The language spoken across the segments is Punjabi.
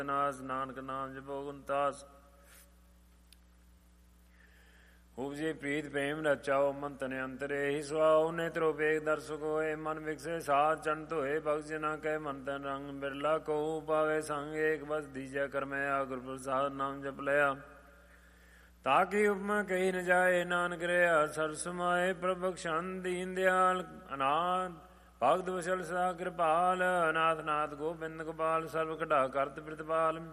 ਨਾਸ ਨਾਨਕ ਨਾਮ ਜਪੋ ਗੁਣਤਾਸ। ਉਪਜੇ ਪ੍ਰੀਤ ਪ੍ਰੇਮ ਰਚਾਓ ਮਨ ਤਨ ਅੰਤਰੇ ਹੀ ਸੁਆਓ। ਨੇਤਰੋ ਵੇਗ ਦਰਸ਼ਕ ਹੋਏ ਮਨ ਵਿਕਸੇ ਸਾਧ ਚੰਤ ਹੋਏ। ਭਗਤ ਜਨਾ ਕਹਿ ਮਨ ਤਨ ਰੰਗ ਬਿਰਲਾ ਕਹੂ ਪਾਵੇ ਸੰਗ। ਏਕ ਬਸ ਦੀਜੈ ਕਰਮਿਆ ਗੁਰ ਪ੍ਰਸਾਦ ਨਾਮ ਜਪ ਲਿਆ। ਤਾਕੀ ਉਪਮਾ ਕਹੀ ਨ ਜਾਏ ਨਾਨਕ ਰਿਆ ਸਰ ਸਮਾਏ। ਪ੍ਰਭ ਬਖਸ਼ਣ ਦੀਨ ਦਿਆਲ ਅਨਾਥ ਭਗਤ ਵਸਲ ਸਦਾ ਕਿਰਪਾਲ। ਅਨਾਥ ਨਾਥ ਗੋਬਿੰਦ ਗੋਪਾਲ ਸਰਬ ਕਢਾ ਕਰਤ ਪ੍ਰਿਤਪਾਲ।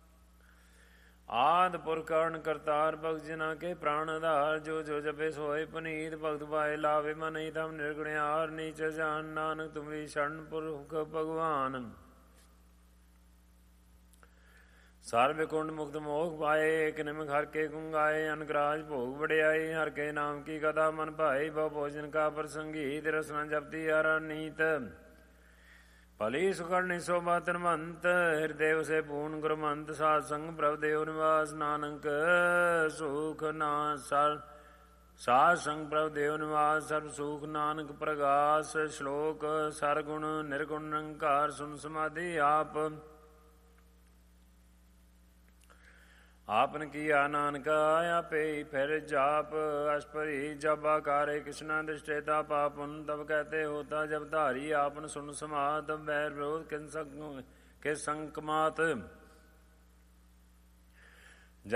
ਆਦ ਪੁਰ ਕਰਨ ਕਰਤਾਰ ਭਗਤ ਜਨਾ ਕੇ ਪ੍ਰਾਣ ਆਧਾਰ। ਜੋ ਜੋ ਜਪੇ ਸੋਏ ਪੁਨੀਤ ਭਗਤ ਪਾਏ ਲਾਵੇ ਮਨ ਹੀ ਤਮ ਨਿਰਗੁਣਿਆਰ। ਨੀਚ ਜਾਨ ਨਾਨਕ ਤੁਮਰੀ ਸ਼ਰਨ ਪੁਰਖ ਭਗਵਾਨ। ਸਰਬ ਕੁੰਡ ਮੁਕਤ ਮੋਖ ਪਾਏ। ਏਕ ਨਿਮਕ ਹਰ ਕੇ ਗੁੰਗਾਏ। ਅਨਗਰਾਜ ਭੋਗ ਵਡਿਆਈ ਹਰ ਕੇ ਨਾਮ ਕੀ ਕਥਾ ਮਨ ਭਾਈ। ਬਹੁ ਭੋਜਨ ਕਾ ਪ੍ਰਸੰਗੀਤ ਰਸਨਾ ਜਪਤੀ ਹਰ ਨੀਤ। ਭਲੀ ਸੁਖਰਣੀ ਸੋਭਾ ਧਨਵੰਤ। ਹਿਰਦੇ ਉਸੇ ਪੂਰਨ ਗੁਰਮੰਤ। ਸਾਧ ਸੰਗ ਪ੍ਰਭ ਦੇਵ ਨਿਵਾਸ ਨਾਨਕ ਸੁਖ ਨਾ ਸਰ। ਸਾਧ ਸੰਗ ਪ੍ਰਭ ਦੇਵ ਨਿਵਾਸ ਸਰਬ ਸੁਖ ਨਾਨਕ ਪ੍ਰਗਾਸ। ਸ਼ਲੋਕ ਸਰਗੁਣ ਨਿਰਗੁਣ ਨਿਰੰਕਾਰ ਸੁਨ ਸਮਾਧੀ ਆਪ। ਆਪਨ ਕੀਆ ਨਾਨਕ ਆਪੇ ਫਿਰ ਜਾਪ। ਅਸ਼ਪਰੀ ਜਬ ਆਕਾਰੇ ਕ੍ਰਿਸ਼ਨਾ ਦ੍ਰਿਸ਼ਟੇ ਤਾ ਪਾਪਨ। ਤਬ ਕਹਤੇ ਹੋਤਾ ਜਬ ਧਾਰੀ ਆਪਨ ਸੁਨ ਸਮਾਤ। ਬੈਰ ਵਿਰੋਧ ਕਿਸ ਸੰਕਮਾਤ।